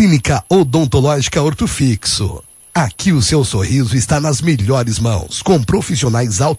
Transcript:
Clínica Odontológica Ortofixo. Aqui o seu sorriso está nas melhores mãos, com profissionais